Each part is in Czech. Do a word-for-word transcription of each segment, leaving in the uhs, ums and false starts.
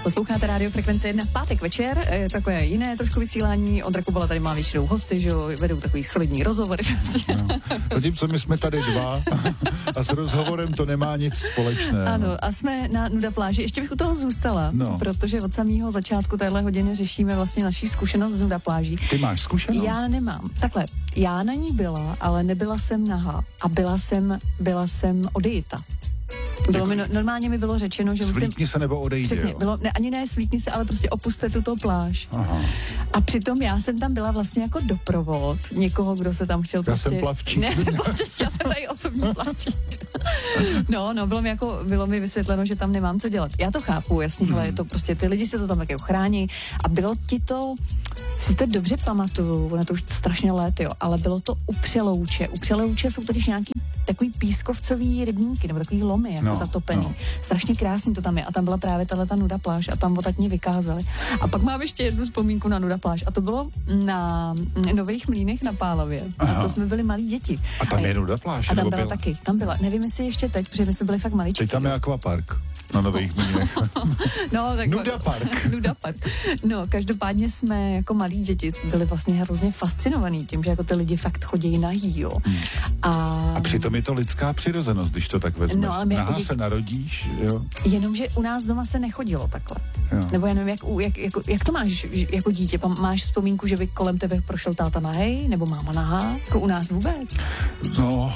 Posloucháte Rádio Frekvence jedna v pátek večer, je takové jiné trošku vysílání. Ondra Kubala tady má většinou hosty, že jo, vedou takový solidní rozhovory. No. Zatímco my jsme tady dva a s rozhovorem to nemá nic společného. Ano, a jsme na Nuda pláži. Ještě bych u toho zůstala, no. protože od samého začátku téhle hodiny řešíme vlastně naší zkušenost z Nuda pláží. Ty máš zkušenost? Já nemám. Takhle, já na ní byla, ale nebyla jsem nahá a byla jsem, byla jsem odejita. Bylo mi, no, normálně mi bylo řečeno, že svlíkni musím... se nebo odejdi, Přesně, jo. bylo, ne, ani ne svlíkni se, ale prostě opuste tuto pláž. Aha. A přitom já jsem tam byla vlastně jako doprovod někoho, kdo se tam chtěl já prostě... jsem plavčík. Ne, jsem plavčík, já jsem tady osobní plavčík. No, no, bylo mi jako, bylo mi vysvětleno, že tam nemám co dělat. Já to chápu, jasně, hele, je to prostě, ty lidi se to tam taky ochrání a bylo ti to, si to dobře pamatuju, ono to už strašně let, jo, ale bylo to u Přelouče. U Přelouče jsou totiž nějaký takový pískovcový rybníky, nebo takový lomy, jako no, zatopený. No. Strašně krásný to tam je a tam byla právě tato Nuda pláž a tam odtud mě vykázali. A pak mám ještě jednu vzpomínku na Nuda pláž a to bylo na Nových Mlýnech na Pálavě. Aha. A to jsme byli malí děti. A tam a je Nuda pláž? A tam byla, byla taky, tam byla. Nevím, jestli ještě teď, protože my jsme byli fakt maličky. Teď tam je akvapark na Nových Mlýnech. No, tak Nuda park. Nuda park. No, každopádně jsme jako malí děti byli vlastně hrozně fascinovaní tím, že jako ty lidi fakt chodí nahý, jo. Hmm. A... a přitom je to lidská přirozenost, když to tak vezmeš. No, ale nahá dě... se narodíš, jo. Jenomže u nás doma se nechodilo takhle. Jo. Nebo já nevím, jak, jak, jako, jak to máš jako dítě? Máš vzpomínku, že by kolem tebe prošel táta nahej, nebo máma nahá? Jako u nás vůbec? No...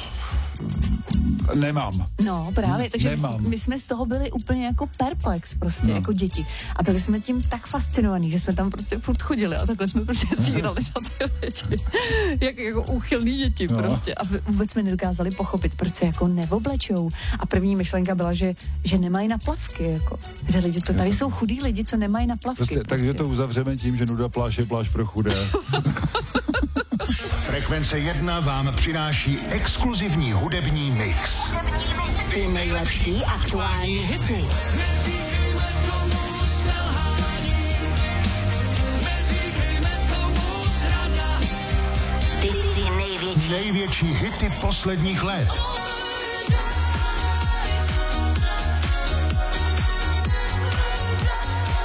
Nemám. No, právě, takže Nemám. my, my jsme z toho byli úplně jako perplex prostě, no. jako děti. A byli jsme tím tak fascinovaní, že jsme tam prostě furt chodili a takhle jsme prostě zírali na ty lidi. Jak, jako úchylný děti no. prostě. A vůbec jsme nedokázali pochopit, proč se jako neoblečou. A první myšlenka byla, že, že nemají na plavky, jako. Že lidi, to, tady jsou chudí lidi, co nemají na plavky. Prostě, prostě. Takže to uzavřeme tím, že Nuda pláž je pláž pro chudé. Frekvence jedna vám přináší exkluzivní hudební mix. Ty nejlepší aktuální hity. Ty, ty největší. Největší hity posledních let.